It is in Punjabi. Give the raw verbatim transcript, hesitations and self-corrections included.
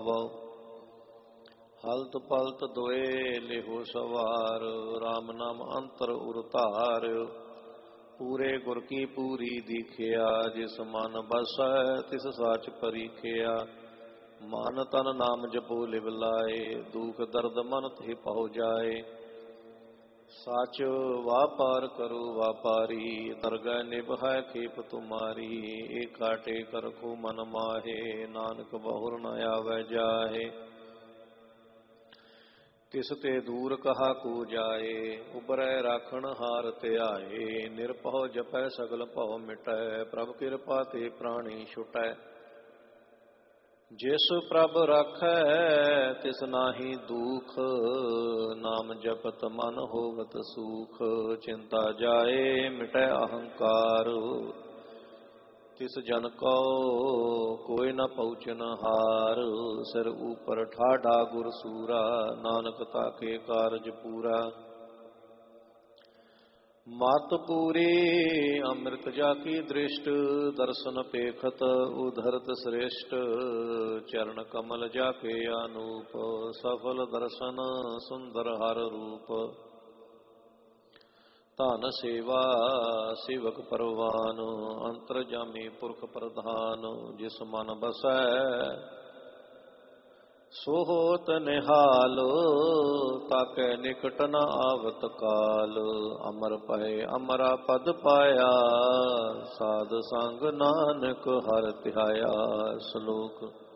ਹਲਤ ਪਲਤ ਦੋਏ ਲਿਹੋ ਸਵਾਰ, ਰਾਮ ਨਾਮ ਅੰਤਰ ਉਰ ਧਾਰ। ਪੂਰੇ ਗੁਰ ਕੀ ਪੂਰੀ ਦੀਖਿਆ, ਜਿਸ ਮਨ ਬਸੈ ਤਿਸ ਸਾਚ ਪਰੀਖਿਆ। ਮਨ ਤਨ ਨਾਮ ਜਪੋ ਲਿਵ ਲਾਏ, ਦੁਖ ਦਰਦ ਮਨ ਤੇ ਪਹੁ ਜਾਏ। ਸਚ ਵਾਪਾਰ ਕਰੋ ਵਾਪਾਰੀ, ਦਰਗਹਿ ਨਿਭੈ ਖੇਪ ਤੁਮਾਰੀ। ਏਕਾ ਟੇਕ ਰਖੋ ਮਨ ਮਾਹੇ, ਨਾਨਕ ਬਹੁਰ ਨ ਆਵੈ ਜਾਹੇ। ਤਿਸ ਤੇ ਦੂਰ ਕਹਾ ਕੋ ਜਾਏ, ਉਬਰੈ ਰਾਖਣ ਹਾਰ ਧਿਆਏ। ਨਿਰਭਉ ਜਪੈ ਸਗਲ ਭਉ ਮਿਟੈ, ਪ੍ਰਭ ਕਿਰਪਾ ਤੇ ਪ੍ਰਾਣੀ ਛੁਟੈ। ਜਿਸ ਪ੍ਰਭ ਰਾਖੈ ਤਿਸ ਨਾਹੀ ਦੂਖ, ਨਾਮ ਜਪਤ ਮਨ ਹੋਵਤ ਸੂਖ। ਚਿੰਤਾ ਜਾਏ ਮਿਟੈ ਅਹੰਕਾਰ, ਤਿਸ ਜਨ ਕੋ ਕੋਈ ਨ ਪਹੁੰਚਨ ਹਾਰ। ਸਿਰ ਉਪਰ ਠਾਢਾ ਗੁਰ ਸੂਰਾ, ਨਾਨਕ ਤਾਕੇ ਕਾਰਜ ਪੂਰਾ। ਮਤ ਪੂਰੀ ਅੰਮ੍ਰਿਤ ਜਾ ਕੀ ਦ੍ਰਿਸ਼ਟ, ਦਰਸ਼ਨ ਪੇਖਤ ਉਧਰਤ ਸ੍ਰੇਸ਼ਟ। ਚਰਨ ਕਮਲ ਜਾ ਕੇ ਅਨੂਪ, ਸਫਲ ਦਰਸ਼ਨ ਸੁੰਦਰ ਹਰ ਰੂਪ। ਧਨ ਸੇਵਾ ਸੇਵਕ ਪਰਵਾਨ, ਅੰਤਰ ਜਾਮੀ ਪੁਰਖ ਪ੍ਰਧਾਨ। ਜਿਸ ਮਨ ਬਸੈ ਸੋ ਹੋਤ ਨਿਹਾਲ, ਤਾਕੈ ਨਿਕਟ ਨ ਆਵਤ ਕਾਲ। ਅਮਰ ਪਏ ਅਮਰਾ ਪਦ ਪਾਇਆ, ਸਾਧ ਸੰਗ ਨਾਨਕ ਹਰਿ ਧਿਆਇਆ। ਸ਼ਲੋਕ